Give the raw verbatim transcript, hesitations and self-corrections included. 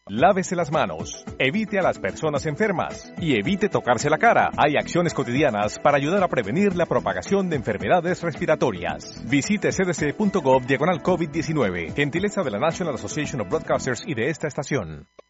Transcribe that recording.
Lávese las manos, evite a las personas enfermas y evite tocarse la cara. Hay acciones cotidianas para ayudar a prevenir la propagación de enfermedades respiratorias. Visite c d c punto gov diagonal COVID diecinueve. Gentileza de la National Association of Broadcasters y de esta estación.